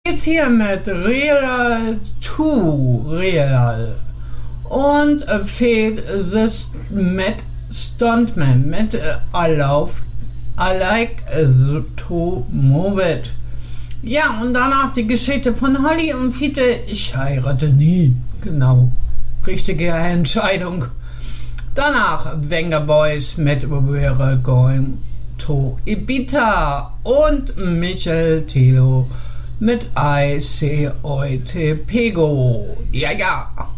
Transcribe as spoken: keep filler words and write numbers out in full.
Jetzt hier mit Real to Real und fehlt this mit Stuntman mit I love I like to move it. Ja, und danach die Geschichte von Holly und Fiete. Ich heirate nie. Genau. Richtige Entscheidung. Danach Venga Boys mit We're Going to Ibiza und Michel Tilo mit I C O T Pego. Ja, ja.